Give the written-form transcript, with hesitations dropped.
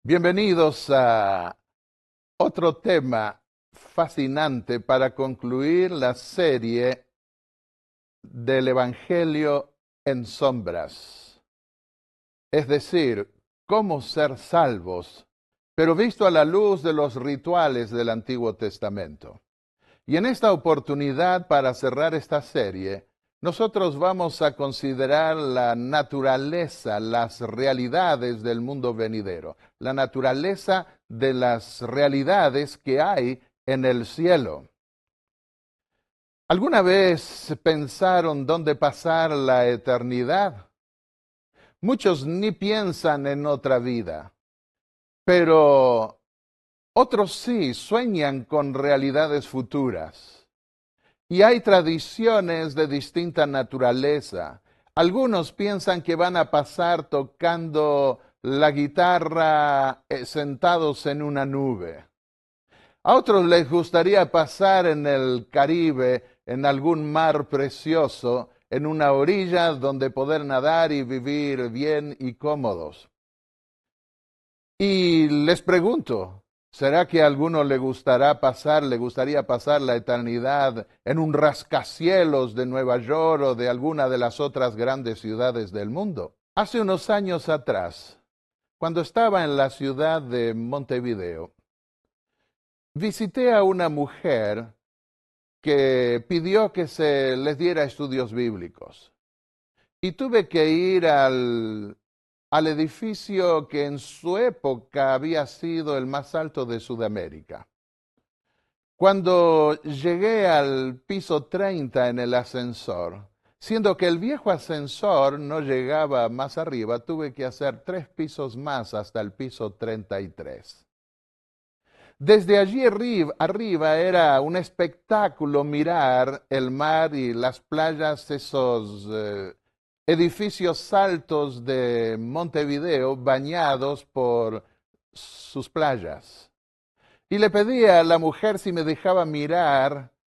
Bienvenidos a otro tema fascinante para concluir la serie del Evangelio en sombras. Es decir, cómo ser salvos, pero visto a la luz de los rituales del Antiguo Testamento. Y en esta oportunidad, para cerrar esta serie, nosotros vamos a considerar la naturaleza, las realidades del mundo venidero, la naturaleza de las realidades que hay en el cielo. ¿Alguna vez pensaron dónde pasar la eternidad? Muchos ni piensan en otra vida, pero otros sí sueñan con realidades futuras. Y hay tradiciones de distinta naturaleza. Algunos piensan que van a pasar tocando la guitarra sentados en una nube. A otros les gustaría pasar en el Caribe, en algún mar precioso, en una orilla donde poder nadar y vivir bien y cómodos. Y les pregunto, ¿será que a alguno le gustaría pasar la eternidad en un rascacielos de Nueva York o de alguna de las otras grandes ciudades del mundo? Hace unos años atrás, cuando estaba en la ciudad de Montevideo, visité a una mujer que pidió que se les diera estudios bíblicos. Y tuve que ir al edificio que en su época había sido el más alto de Sudamérica. Cuando llegué al piso 30 en el ascensor, siendo que el viejo ascensor no llegaba más arriba, tuve que hacer 3 pisos más hasta el piso 33. Desde allí arriba era un espectáculo mirar el mar y las playas, esos edificios altos de Montevideo bañados por sus playas. Y le pedí a la mujer si me dejaba mirar